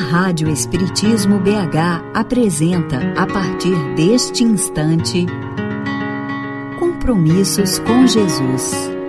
Rádio Espiritismo BH apresenta, a partir deste instante, Compromissos com Jesus.